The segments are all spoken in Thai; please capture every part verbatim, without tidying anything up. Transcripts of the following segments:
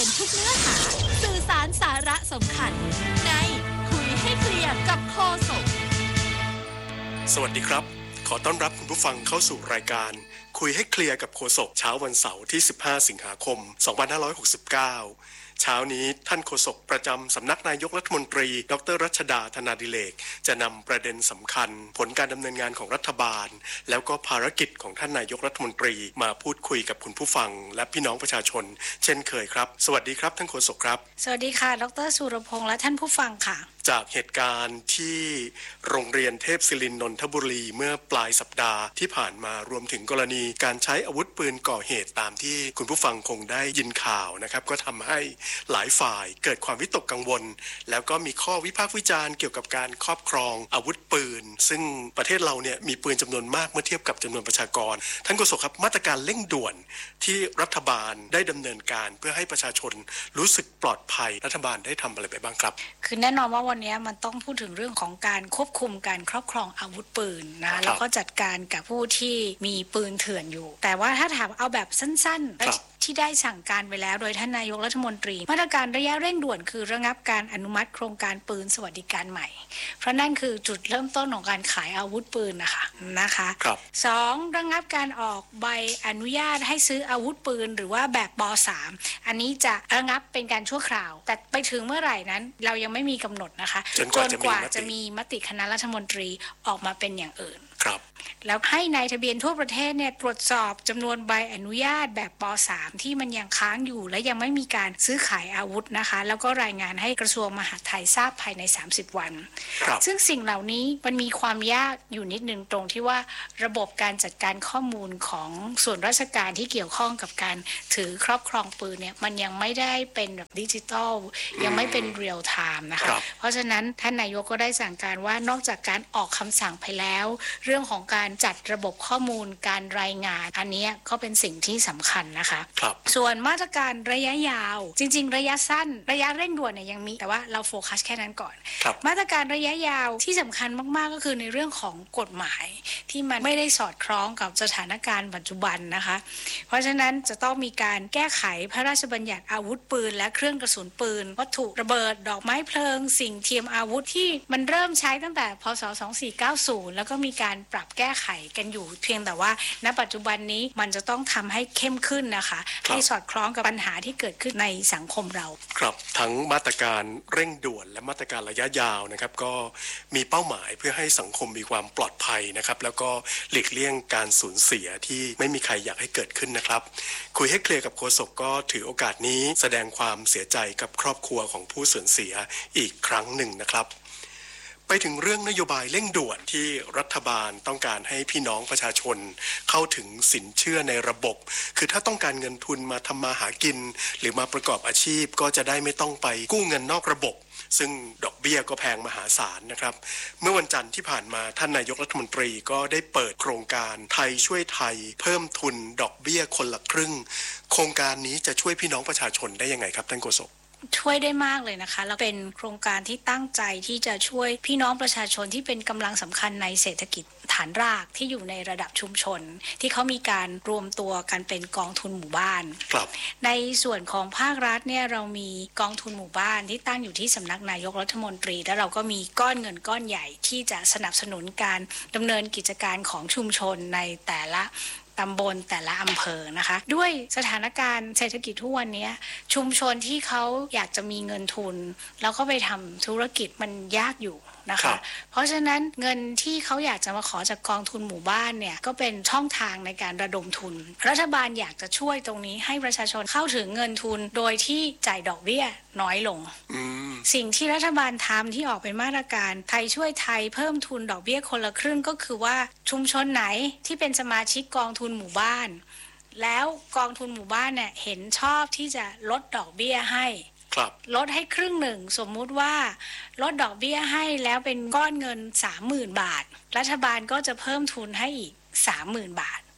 นทุกเนื้อหาสื่อสารสาระสำคัญในคุยให้เคลียร์กับโฆษกสวัสดีครับขอต้อนรับคุณผู้ฟังเข้าสู่รายการคุยให้เคลียร์กับโฆษกเช้าวันเสาร์ที่สิบห้าสิงหาคมสองพันห้าร้อยหกสิบเก้าเช้านี้ท่านโฆษกประจำสำนักนายกรัฐมนตรีดร.รัชดาธนาดิเรกจะนำประเด็นสำคัญผลการดำเนินงานของรัฐบาลแล้วก็ภารกิจของท่านนายกรัฐมนตรีมาพูดคุยกับคุณผู้ฟังและพี่น้องประชาชนเช่นเคยครับสวัสดีครับท่านโฆษกครับสวัสดีค่ะดร.สุรพงษ์และท่านผู้ฟังค่ะจากเหตุการณ์ที่โรงเรียนเทพศิรินทร์นนทบุรีเมื่อปลายสัปดาห์ที่ผ่านมารวมถึงกรณีการใช้อาวุธปืนก่อเหตุตามที่คุณผู้ฟังคงได้ยินข่าวนะครับก็ทำให้หลายฝ่ายเกิดความวิตกกังวลแล้วก็มีข้อวิพากษ์วิจารณ์เกี่ยวกับการครอบครองอาวุธปืนซึ่งประเทศเราเนี่ยมีปืนจำนวนมากเมื่อเทียบกับจำนวนประชากรท่านโฆษกครับมาตรการเร่งด่วนที่รัฐบาลได้ดำเนินการเพื่อให้ประชาชนรู้สึกปลอดภัยรัฐบาลได้ทำอะไรไปบ้างครับคือแน่นอนว่าวันนี้มันต้องพูดถึงเรื่องของการควบคุมการครอบครองอาวุธปืนนะแล้วก็จัดการกับผู้ที่มีปืนเถื่อนอยู่แต่ว่าถ้าถามเอาแบบสั้นๆที่ได้สั่งการไปแล้วโดยท่านนายกรัฐมนตรีมาตรการระยะเร่งด่วนคือระงับการอนุมัติโครงการปืนสวัสดิการใหม่เพราะนั่นคือจุดเริ่มต้นของการขายอาวุธปืนนะคะนะคะสองระงับการออกใบอนุญาตให้ซื้ออาวุธปืนหรือว่าแบบป.สาม อันนี้จะระงับเป็นการชั่วคราวแต่ไปถึงเมื่อไหร่นั้นเรายังไม่มีกำหนดนะคะจนกว่าจะมีมติคณะรัฐมนตรีออกมาเป็นอย่างอื่นครับแล้วให้นายทะเบียนทั่วประเทศเนี่ยตรวจสอบจำนวนใบอนุญาตแบบป.สาม ที่มันยังค้างอยู่และยังไม่มีการซื้อขายอาวุธนะคะแล้วก็รายงานให้กระทรวงมหาดไทยทราบภายในสามสิบวันซึ่งสิ่งเหล่านี้มันมีความยากอยู่นิดนึงตรงที่ว่าระบบการจัดการข้อมูลของส่วนราชการที่เกี่ยวข้องกับการถือครอบครองปืนเนี่ยมันยังไม่ได้เป็นแบบดิจิตอลยังไม่เป็นเรียลไทม์นะคะเพราะฉะนั้นท่านนายกก็ได้สั่งการว่านอกจากการออกคำสั่งไปแล้วเรื่องของการจัดระบบข้อมูลการรายงานอันนี้ก็เป็นสิ่งที่สำคัญนะคะส่วนมาตรการระยะยาวจริงๆระยะสั้นระยะเร่งด่วนเนี่ยยังมีแต่ว่าเราโฟกัสแค่นั้นก่อนมาตรการระยะยาวที่สำคัญมากๆก็คือในเรื่องของกฎหมายที่มันไม่ได้สอดคล้องกับสถานการณ์ปัจจุบันนะคะเพราะฉะนั้นจะต้องมีการแก้ไขพระราชบัญญัติอาวุธปืนและเครื่องกระสุนปืนวัตถุระเบิดดอกไม้เพลิงสิ่งเทียมอาวุธที่มันเริ่มใช้ตั้งแต่พ.ศ. สองพันสี่ร้อยเก้าสิบแล้วก็มีการปรับแก้ไขกันอยู่เพียงแต่ว่าณปัจจุบันนี้มันจะต้องทำให้เข้มขึ้นนะคะให้สอดคล้องกับปัญหาที่เกิดขึ้นในสังคมเราครับทั้งมาตรการเร่งด่วนและมาตรการระยะยาวนะครับก็มีเป้าหมายเพื่อให้สังคมมีความปลอดภัยนะครับแล้วก็หลีกเลี่ยงการสูญเสียที่ไม่มีใครอยากให้เกิดขึ้นนะครับคุยให้เคลียร์กับโฆษกก็ถือโอกาสนี้แสดงความเสียใจกับครอบครัวของผู้สูญเสียอีกครั้งหนึ่งนะครับไปถึงเรื่องนโยบายเร่งด่วนที่รัฐบาลต้องการให้พี่น้องประชาชนเข้าถึงสินเชื่อในระบบคือถ้าต้องการเงินทุนมาทำมาหากินหรือมาประกอบอาชีพก็จะได้ไม่ต้องไปกู้เงินนอกระบบซึ่งดอกเบี้ยก็แพงมหาศาลนะครับเมื่อวันจันทร์ที่ผ่านมาท่านนายกรัฐมนตรีก็ได้เปิดโครงการไทยช่วยไทยเพิ่มทุนดอกเบี้ยคนละครึ่งโครงการนี้จะช่วยพี่น้องประชาชนได้ยังไงครับท่านโฆษกช่วยได้มากเลยนะคะแล้วเป็นโครงการที่ตั้งใจที่จะช่วยพี่น้องประชาชนที่เป็นกำลังสำคัญในเศรษฐกิจฐานรากที่อยู่ในระดับชุมชนที่เขามีการรวมตัวกันเป็นกองทุนหมู่บ้านในส่วนของภาครัฐเนี่ยเรามีกองทุนหมู่บ้านที่ตั้งอยู่ที่สำนักนายกรัฐมนตรีแล้วเราก็มีก้อนเงินก้อนใหญ่ที่จะสนับสนุนการดำเนินกิจการของชุมชนในแต่ละตำบลแต่ละอำเภอนะคะด้วยสถานการณ์เศรษฐกิจทุกวันนี้ชุมชนที่เขาอยากจะมีเงินทุนแล้วก็ไปทำธุรกิจมันยากอยู่นะคะเพราะฉะนั้นเงินที่เขาอยากจะมาขอจากกองทุนหมู่บ้านเนี่ยก็เป็นช่องทางในการระดมทุนรัฐบาลอยากจะช่วยตรงนี้ให้ประชาชนเข้าถึงเงินทุนโดยที่จ่ายดอกเบี้ยน้อยลงสิ่งที่รัฐบาลทำที่ออกเป็นมาตรการไทยช่วยไทยเพิ่มทุนดอกเบี้ยคนละครึ่งก็คือว่าชุมชนไหนที่เป็นสมาชิกกองทุนหมู่บ้านแล้วกองทุนหมู่บ้านเนี่ยเห็นชอบที่จะลดดอกเบี้ยให้ลดให้ครึ่งหนึ่งสมมุติว่าลดดอกเบี้ยให้แล้วเป็นก้อนเงิน สามหมื่น บาทรัฐบาลก็จะเพิ่มทุนให้อีก สามหมื่น บาท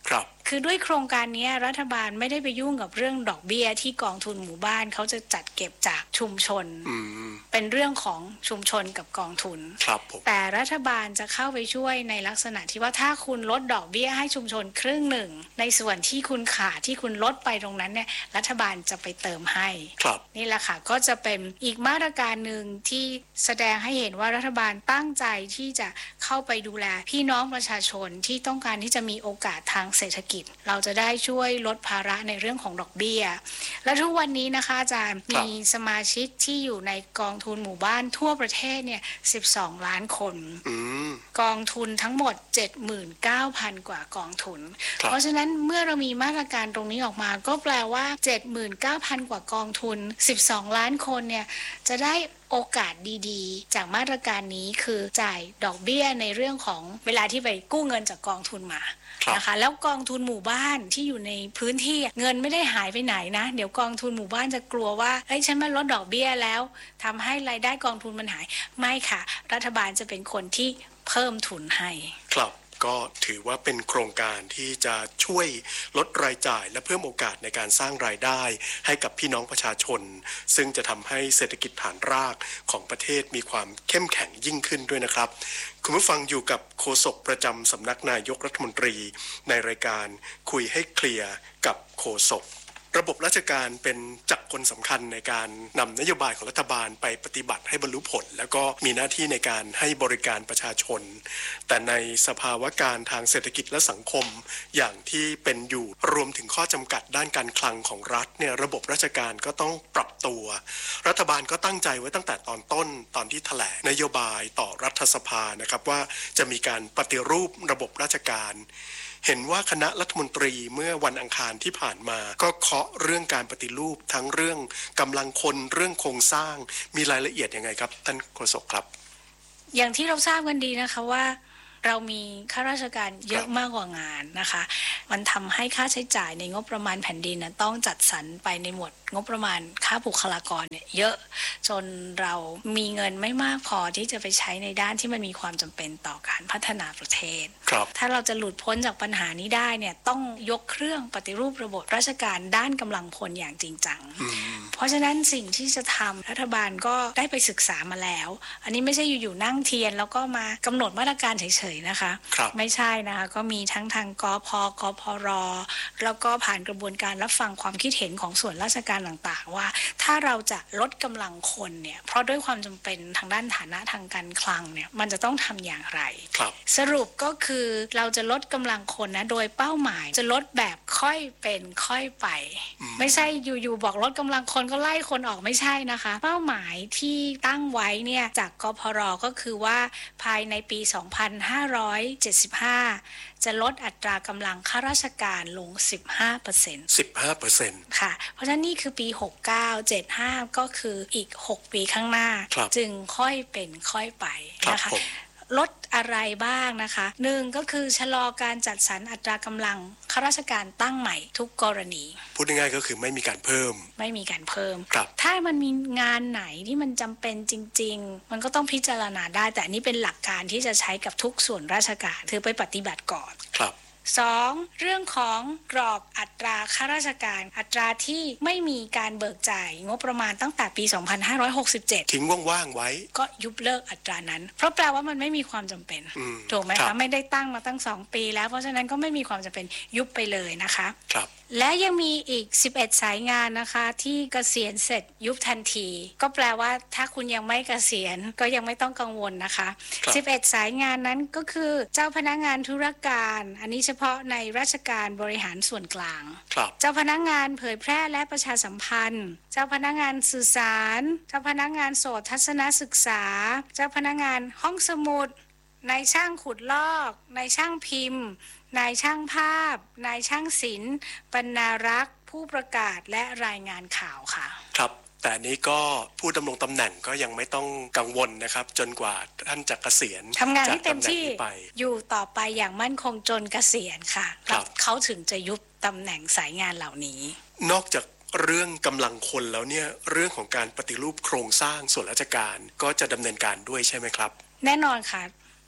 คือด้วยโครงการนี้รัฐบาลไม่ได้ไปยุ่งกับเรื่องดอกเบี้ยที่กองทุนหมู่บ้านเขาจะจัดเก็บจากชุมชนเป็นเรื่องของชุมชนกับกองทุนครับผมแต่รัฐบาลจะเข้าไปช่วยในลักษณะที่ว่าถ้าคุณลดดอกเบี้ยให้ชุมชนครึ่งหนึ่งในส่วนที่คุณขาดที่คุณลดไปตรงนั้นเนี่ยรัฐบาลจะไปเติมให้ครับนี่แหละค่ะก็จะเป็นอีกมาตรการหนึ่งที่แสดงให้เห็นว่ารัฐบาลตั้งใจที่จะเข้าไปดูแลพี่น้องประชาชนที่ต้องการที่จะมีโอกาสทางเศรษฐกิจเราจะได้ช่วยลดภาระในเรื่องของดอกเบี้ยและทุกวันนี้นะคะอาจารย์มีสมาชิกที่อยู่ในกองทุนหมู่บ้านทั่วประเทศเนี่ยสิบสองล้านคนกองทุนทั้งหมด เจ็ดหมื่นเก้าพัน กว่ากองทุนเพราะฉะนั้นเมื่อเรามีมาตรการตรงนี้ออกมาก็แปลว่า เจ็ดหมื่นเก้าพัน กว่ากองทุนสิบสองล้านคนเนี่ยจะได้โอกาสดีๆจากมาตรการนี้คือจ่ายดอกเบี้ยในเรื่องของเวลาที่ไปกู้เงินจากกองทุนมานะคะแล้วกองทุนหมู่บ้านที่อยู่ในพื้นที่เงินไม่ได้หายไปไหนนะเดี๋ยวกองทุนหมู่บ้านจะกลัวว่าเอ้ยฉันมาลดดอกเบี้ยแล้วทำให้รายได้กองทุนมันหายไม่ค่ะรัฐบาลจะเป็นคนที่เพิ่มทุนให้ครับก็ถือว่าเป็นโครงการที่จะช่วยลดรายจ่ายและเพิ่มโอกาสในการสร้างรายได้ให้กับพี่น้องประชาชนซึ่งจะทำให้เศรษฐกิจฐานรากของประเทศมีความเข้มแข็งยิ่งขึ้นด้วยนะครับคุณผู้ฟังอยู่กับโฆษกประจำสำนักนายกรัฐมนตรีในรายการคุยให้เคลียร์กับโฆษกระบบราชการเป็นจักรกลสำคัญในการนำนโยบายของรัฐบาลไปปฏิบัติให้บรรลุผลแล้วก็มีหน้าที่ในการให้บริการประชาชนแต่ในสภาวะการทางเศรษฐกิจและสังคมอย่างที่เป็นอยู่รวมถึงข้อจำกัดด้านการคลังของรัฐเนี่ยระบบราชการก็ต้องปรับตัวรัฐบาลก็ตั้งใจไว้ตั้งแต่ตอนต้นตอนที่แถลงนโยบายต่อรัฐสภานะครับว่าจะมีการปฏิรูประบบราชการเห็นว่าคณะรัฐมนตรีเมื่อวันอังคารที่ผ่านมาก็เคาะเรื่องการปฏิรูปทั้งเรื่องกำลังคนเรื่องโครงสร้างมีรายละเอียดยังไงครับท่านโฆษกครับอย่างที่เราทราบกันดีนะคะว่าเรามีข้าราชการเยอะมากกว่างานนะคะมันทำให้ค่าใช้จ่ายในงบประมาณแผ่นดินนะต้องจัดสรรไปในหมวดงบประมาณค่าบุคลากรเนี่ยเยอะจนเรามีเงินไม่มากพอที่จะไปใช้ในด้านที่มันมีความจำเป็นต่อการพัฒนาประเทศถ้าเราจะหลุดพ้นจากปัญหานี้ได้เนี่ยต้องยกเครื่องปฏิรูประบบราชการด้านกำลังพลอย่างจริงจังเพราะฉะนั้นสิ่งที่จะทำรัฐบาลก็ได้ไปศึกษามาแล้วอันนี้ไม่ใช่อยู่ๆนั่งเทียนแล้วก็มากำหนดมาตรการเฉยๆนะคะไม่ใช่นะคะก็มีทั้งทางกพ.กพร.แล้วก็ผ่านกระบวนการรับฟังความคิดเห็นของส่วนราชการต่างๆว่าถ้าเราจะลดกำลังคนเนี่ยเพราะด้วยความจำเป็นทางด้านฐานะทางการคลังเนี่ยมันจะต้องทำอย่างไรสรุปก็คือเราจะลดกำลังคนนะโดยเป้าหมายจะลดแบบค่อยเป็นค่อยไปไม่ใช่อยู่ๆบอกลดกำลังคนก็ไล่คนออกไม่ใช่นะคะเป้าหมายที่ตั้งไว้เนี่ยจากกพร.ก็คือว่าภายในปีสองพันห้าร้อยเจ็ดสิบห้าจะลดอัตรากำลังข้าราชการลง สิบห้าเปอร์เซ็นต์สิบห้าเปอร์เซ็นต์ค่ะเพราะฉะนั้นนี่คือปีหกสิบเก้า เจ็ดสิบห้าก็คืออีกหกปีข้างหน้าจึงค่อยเป็นค่อยไปนะคะลดอะไรบ้างนะคะหนึ่งก็คือชะลอการจัดสรรอัตรากำลังข้าราชการตั้งใหม่ทุกกรณีพูดง่ายๆก็คือไม่มีการเพิ่มไม่มีการเพิ่มถ้ามันมีงานไหนที่มันจำเป็นจริงๆมันก็ต้องพิจารณาได้แต่นี่เป็นหลักการที่จะใช้กับทุกส่วนราชการถือไปปฏิบัติก่อนครับสองเรื่องของกรอบอัตราข้าราชการอัตราที่ไม่มีการเบิกจ่ายงบประมาณตั้งแต่ปีสองพันห้าร้อยหกสิบเจ็ดทิ้งว่างๆไว้ก็ยุบเลิกอัตรานั้นเพราะแปลว่ามันไม่มีความจำเป็นถูกไหมคะไม่ได้ตั้งมาตั้งสองปีแล้วเพราะฉะนั้นก็ไม่มีความจำเป็นยุบไปเลยนะคะครับและยังมีอีกสิบเอ็ดสายงานนะคะที่เกษียณเสร็จยุบทันทีก็แปลว่าถ้าคุณยังไม่เกษียณก็ยังไม่ต้องกังวลนะคะสิบเอ็ดสายงานนั้นก็คือเจ้าพนักงานธุรการอันนี้เฉพาะในราชการบริหารส่วนกลางเจ้าพนักงานเผยแพร่และประชาสัมพันธ์เจ้าพนักงานสื่อสารเจ้าพนักงานโสตทัศนศึกษาเจ้าพนักงานห้องสมุดนายช่างขุดลอกนายช่างพิมพ์นายช่างภาพนายช่างศิลป์บรรณารักษ์ผู้ประกาศและรายงานข่าวค่ะครับแต่นี้ก็ผู้ดำรงตำแหน่งก็ยังไม่ต้องกังวลนะครับจนกว่าท่านจะเกษียณทำงานที่เต็มที่อยู่ต่อไปอย่างมั่นคงจนเกษียณค่ะแล้วเขาถึงจะยุบตำแหน่งสายงานเหล่านี้นอกจากเรื่องกำลังคนแล้วเนี่ยเรื่องของการปฏิรูปโครงสร้างส่วนราชการก็จะดำเนินการด้วยใช่ไหมครับแน่นอนค่ะ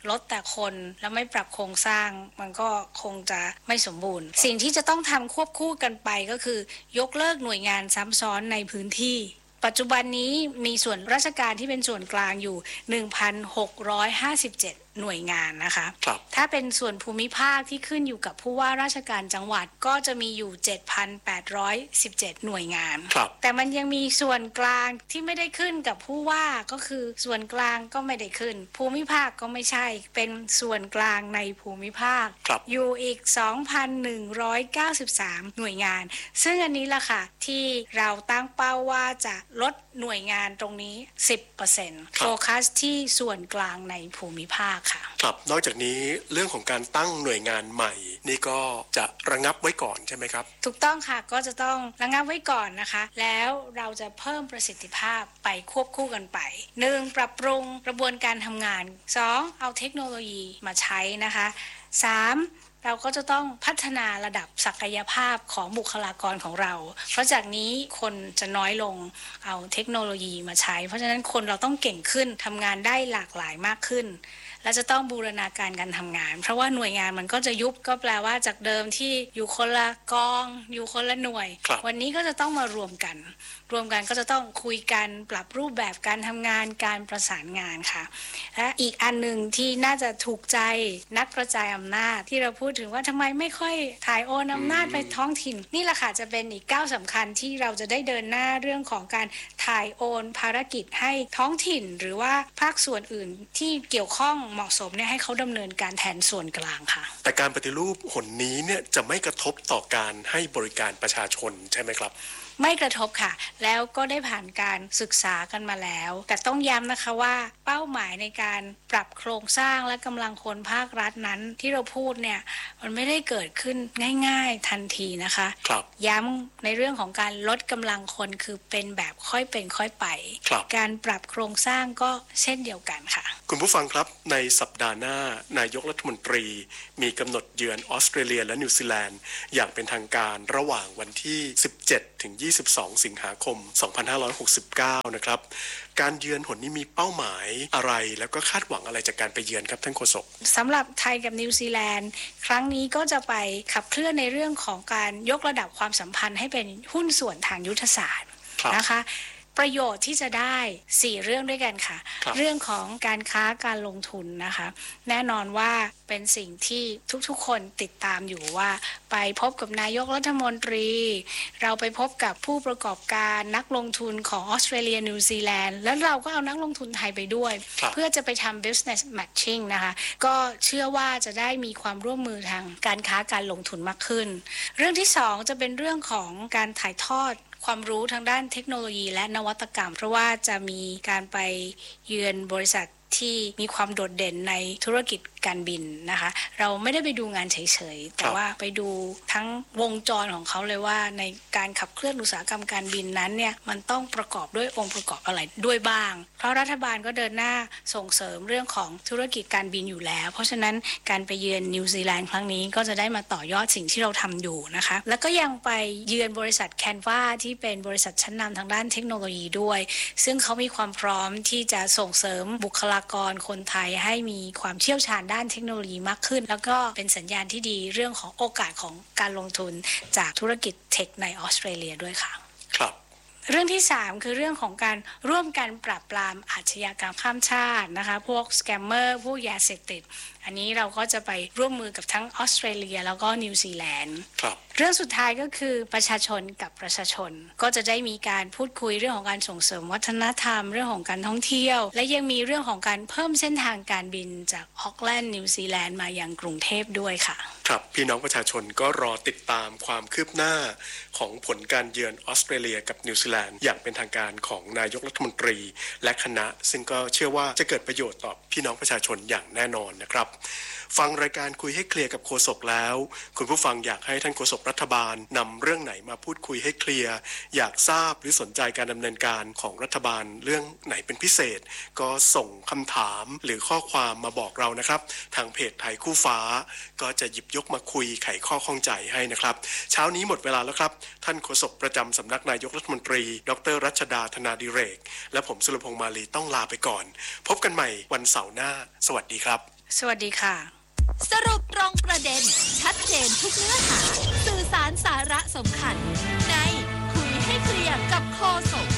ลดแต่คนแล้วไม่ปรับโครงสร้างมันก็คงจะไม่สมบูรณ์สิ่งที่จะต้องทำควบคู่กันไปก็คือยกเลิกหน่วยงานซ้ำซ้อนในพื้นที่ปัจจุบันนี้มีส่วนราชการที่เป็นส่วนกลางอยู่ หนึ่งพันหกร้อยห้าสิบเจ็ด หน่วยงานนะคะถ้าเป็นส่วนภูมิภาคที่ขึ้นอยู่กับผู้ว่าราชการจังหวัดก็จะมีอยู่ เจ็ดพันแปดร้อยสิบเจ็ด หน่วยงานแต่มันยังมีส่วนกลางที่ไม่ได้ขึ้นกับผู้ว่าก็คือส่วนกลางก็ไม่ได้ขึ้นภูมิภาคก็ไม่ใช่เป็นส่วนกลางในภูมิภาคอยู่อีก สองพันหนึ่งร้อยเก้าสิบสาม หน่วยงานซึ่งอันนี้ล่ะค่ะที่เราตั้งเป้าว่าจะลดหน่วยงานตรงนี้ สิบเปอร์เซ็นต์ โฟกัสที่ส่วนกลางในภูมิภาคค่ะครับนอกจากนี้เรื่องของการตั้งหน่วยงานใหม่นี่ก็จะระงับไว้ก่อนใช่ไหมครับถูกต้องค่ะก็จะต้องระงับไว้ก่อนนะคะแล้วเราจะเพิ่มประสิทธิภาพไปควบคู่กันไป หนึ่ง ปรับปรุงกระบวนการทำงาน สอง เอาเทคโนโลยีมาใช้นะคะ สามเราก็จะต้องพัฒนาระดับศักยภาพของบุคลากรของเราเพราะจากนี้คนจะน้อยลงเอาเทคโนโลยีมาใช้เพราะฉะนั้นคนเราต้องเก่งขึ้นทำงานได้หลากหลายมากขึ้นและจะต้องบูรณาการการทำงานเพราะว่าหน่วยงานมันก็จะยุบก็แปลว่าจากเดิมที่อยู่คนละกองอยู่คนละหน่วยวันนี้ก็จะต้องมารวมกันรวมกันก็จะต้องคุยกันปรับรูปแบบการทำงานการประสานงานค่ะและอีกอันหนึ่งที่น่าจะถูกใจนักกระจายอำนาจที่เราพูดถึงว่าทำไมไม่ค่อยถ่ายโอนอำนาจไปท้องถิ่นนี่แหละค่ะจะเป็นอีกก้าวสำคัญที่เราจะได้เดินหน้าเรื่องของการถ่ายโอนภารกิจให้ท้องถิ่นหรือว่าภาคส่วนอื่นที่เกี่ยวข้องเหมาะสมเนี่ยให้เขาดำเนินการแทนส่วนกลางค่ะแต่การปฏิรูปหนนี้เนี่ยจะไม่กระทบต่อการให้บริการประชาชนใช่ไหมครับไม่กระทบค่ะแล้วก็ได้ผ่านการศึกษากันมาแล้วแต่ต้องย้ำนะคะว่าเป้าหมายในการปรับโครงสร้างและกำลังคนภาครัฐนั้นที่เราพูดเนี่ยมันไม่ได้เกิดขึ้นง่ายๆทันทีนะคะครับย้ำในเรื่องของการลดกำลังคนคือเป็นแบบค่อยเป็นค่อยไปการปรับโครงสร้างก็เช่นเดียวกันค่ะคุณผู้ฟังครับในสัปดาห์หน้านายกรัฐมนตรีมีกำหนดเยือนออสเตรเลียและนิวซีแลนด์อย่างเป็นทางการระหว่างวันที่สิบเจ็ดถึงยี่สิบสองสิงหาคมสองพันห้าร้อยหกสิบเก้านะครับการเยือนหนนี้มีเป้าหมายอะไรแล้วก็คาดหวังอะไรจากการไปเยือนครับท่านโฆษกสำหรับไทยกับนิวซีแลนด์ครั้งนี้ก็จะไปขับเคลื่อนในเรื่องของการยกระดับความสัมพันธ์ให้เป็นหุ้นส่วนทางยุทธศาสตร์นะคะประโยชน์ที่จะได้สี่เรื่องด้วยกันค่ะเรื่องของการค้าการลงทุนนะคะแน่นอนว่าเป็นสิ่งที่ทุกๆคนติดตามอยู่ว่าไปพบกับนายกรัฐมนตรีเราไปพบกับผู้ประกอบการนักลงทุนของออสเตรเลียนิวซีแลนด์แล้วเราก็เอานักลงทุนไทยไปด้วยเพื่อจะไปทำ business matching นะคะก็เชื่อว่าจะได้มีความร่วมมือทางการค้าการลงทุนมากขึ้นเรื่องที่สองจะเป็นเรื่องของการถ่ายทอดความรู้ทางด้านเทคโนโลยีและนวัตกรรมเพราะว่าจะมีการไปเยือนบริษัทที่มีความโดดเด่นในธุรกิจการบินนะคะเราไม่ได้ไปดูงานเฉยๆแต่ว่าไปดูทั้งวงจรของเขาเลยว่าในการขับเคลื่อนอุตสาหกรรมการบินนั้นเนี่ยมันต้องประกอบด้วยองค์ประกอบอะไรด้วยบ้างเพราะรัฐบาลก็เดินหน้าส่งเสริมเรื่องของธุรกิจการบินอยู่แล้วเพราะฉะนั้นการไปเยือนนิวซีแลนด์ครั้งนี้ก็จะได้มาต่อยอดสิ่งที่เราทำอยู่นะคะแล้วก็ยังไปเยือนบริษัท Canva ที่เป็นบริษัทชั้นนำทางด้านเทคโนโลยีด้วยซึ่งเขามีความพร้อมที่จะส่งเสริมบุคลากรคนไทยให้มีความเชี่ยวชาญด้านเทคโนโลยีมากขึ้นแล้วก็เป็นสัญญาณที่ดีเรื่องของโอกาสของการลงทุนจากธุรกิจเทคในออสเตรเลียด้วยค่ะครับเรื่องที่สามคือเรื่องของการร่วมกันปราบปรามอาชญากรรมข้ามชาตินะคะพวกสแกมเมอร์พวกยาเสพติดอันนี้เราก็จะไปร่วมมือกับทั้งออสเตรเลียแล้วก็นิวซีแลนด์เรื่องสุดท้ายก็คือประชาชนกับประชาชนก็จะได้มีการพูดคุยเรื่องของการส่งเสริมวัฒนธรรมเรื่องของการท่องเที่ยวและยังมีเรื่องของการเพิ่มเส้นทางการบินจากออกแลนด์นิวซีแลนด์มายังกรุงเทพด้วยค่ะครับพี่น้องประชาชนก็รอติดตามความคืบหน้าของผลการเยือนออสเตรเลียกับนิวซีแลนด์อย่างเป็นทางการของนายกรัฐมนตรีและคณะซึ่งก็เชื่อว่าจะเกิดประโยชน์ต่อพี่น้องประชาชนอย่างแน่นอนนะครับฟังรายการคุยให้เคลียร์กับโฆษกแล้วคุณผู้ฟังอยากให้ท่านโฆษกรัฐบาลนำเรื่องไหนมาพูดคุยให้เคลียร์อยากทราบหรือสนใจการดำเนินการของรัฐบาลเรื่องไหนเป็นพิเศษก็ส่งคำถามหรือข้อความมาบอกเรานะครับทางเพจไทยคู่ฟ้าก็จะหยิบยกมาคุยไขข้อข้องใจให้นะครับเช้านี้หมดเวลาแล้วครับท่านโฆษกประจำสำนักนายกรัฐมนตรีดรรัชดาธนาดิเรกและผมสุรพงษ์มาลีต้องลาไปก่อนพบกันใหม่วันเสาร์หน้าสวัสดีครับสวัสดีค่ะสรุปตรงประเด็นชัดเจนทุกเนื้อหาสื่อสารสาระสำคัญในคุยให้เคลียร์กับโฆษก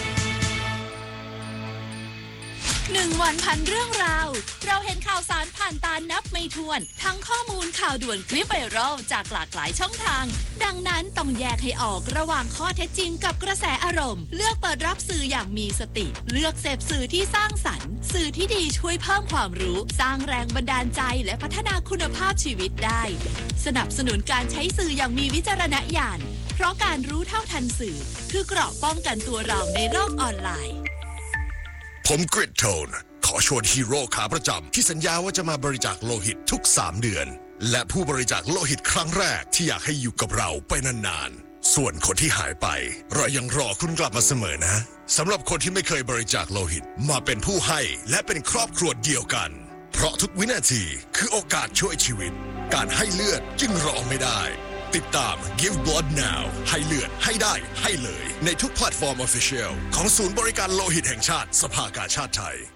หนึ่งวันพันเรื่องราวเราเห็นข่าวสารผ่านตานับไม่ถ้วนทั้งข้อมูลข่าวด่วนคลิปไวรัลจากหลากหลายช่องทางดังนั้นต้องแยกให้ออกระหว่างข้อเท็จจริงกับกระแสอารมณ์เลือกเปิดรับสื่ออย่างมีสติเลือกเสพสื่อที่สร้างสรรค์สื่อที่ดีช่วยเพิ่มความรู้สร้างแรงบันดาลใจและพัฒนาคุณภาพชีวิตได้สนับสนุนการใช้สื่ออย่างมีวิจารณญาณเพราะการรู้เท่าทันสื่อคือเกราะป้องกันตัวเราในโลกออนไลน์ผมกริดโทนขอชวนฮีโร่ขาประจำที่สัญญาว่าจะมาบริจาคโลหิตทุกสามเดือนและผู้บริจาคโลหิตครั้งแรกที่อยากให้อยู่กับเราไปนานๆส่วนคนที่หายไปเรายังรอคุณกลับมาเสมอนะสำหรับคนที่ไม่เคยบริจาคโลหิตมาเป็นผู้ให้และเป็นครอบครัวเดียวกันเพราะทุกวินาทีคือโอกาสช่วยชีวิตการให้เลือดจึงรอไม่ได้ติดตาม Give Blood Now ให้เลือดให้ได้ให้เลยในทุกแพลตฟอร์ม Official ของศูนย์บริการโลหิตแห่งชาติสภากาชาดไทย